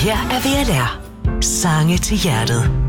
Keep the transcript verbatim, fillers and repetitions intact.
Her er V L R. Sange til hjertet.